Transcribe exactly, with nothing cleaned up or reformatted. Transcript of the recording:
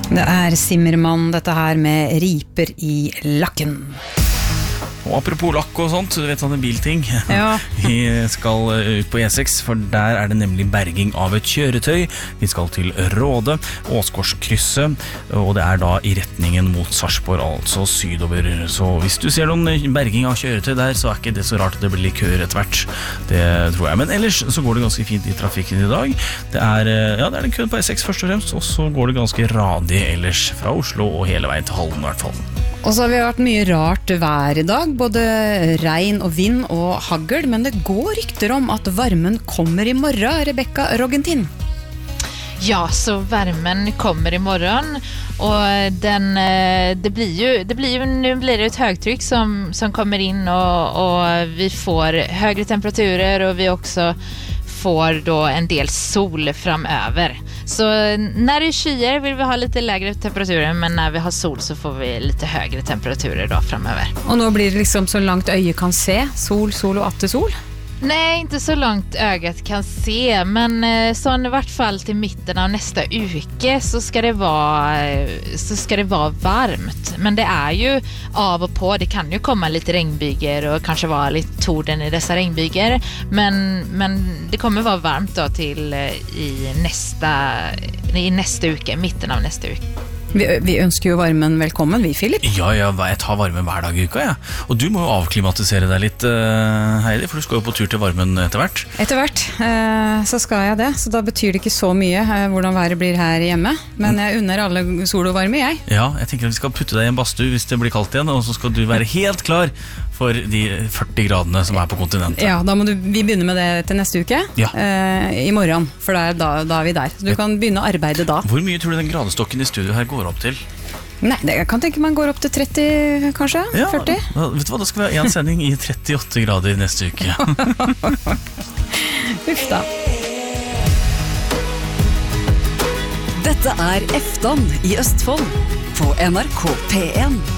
Det er Zimmermann, dette her med riper i lakken. Og apropos lakk og sånt, du vet sånne bilting. Ja. Vi skal ut på E seks, for der er det nemlig berging av et kjøretøy. Vi skal til Råde, Åsgårdskrysset, og det er da i retningen mot Sarpsborg, altså sydover. Så hvis du ser noen berging av kjøretøy der, så er ikke det så rart at det blir køer etter hvert. Det tror jeg. Men ellers så går det ganske fint i trafikken i dag. Det er, ja, det er den køen på E seks først og fremst, og så går det ganske radig ellers fra Oslo og hele veien til Halden i hvert fall. Og så har vi vært mye rart vær i dag, både regn og vind og hagl, men det går rykter om at varmen kommer i morgen, Rebecca Rogentin. Ja, så värmen kommer imorgon och den det blir ju det blir ju nu blir det ett högtryck som som kommer in och och vi får högre temperaturer och vi också får då en del sol framöver. Så när det är skyer vill vi ha lite lägre temperaturer, men när vi har sol så får vi lite högre temperaturer då framöver. Och nu blir det liksom så långt ögat kan se, sol, sol och attesol. Nej, inte så långt ögat kan se, men så i vart fall till mitten av nästa uke så ska det vara så ska det vara varmt. Men det är ju av och på, det kan ju komma lite regnbyger och kanske vara lite torden i dessa regnbyger, men men det kommer vara varmt då till i nästa i nästa uke, mitten av nästa uke. Vi, vi ønsker jo varmen velkommen, vi, Philip. Ja, ja, jeg tar varmen hver dag i uka, ja. Og du må jo avklimatisere deg litt, Heidi, for du skal jo på tur til varmen etter hvert. Etter hvert, så skal jeg det, så da betyr det ikke så mye hvordan været blir her hjemme. Men jeg unner alle sol og varme, jeg. Ja, jeg tenker at vi skal putte deg i en badstue hvis det blir kaldt igjen, og så skal du være helt klar for de førti gradene som er på kontinentet. Ja, da må du, vi begynne med det til neste uke, ja. eh, i morgen, for da, da, da er vi der. Så du kan begynne å arbeide da. Hvor mye tror du den gradestokken i studio her går opp til? Nei, det kan tenke man går opp til tretti, kanskje? Ja, førti? Da, vet du hva, da skal vi ha en sending i trettiåtte grader neste uke. Uff da. Dette er Efton i Østfold på N R K P en.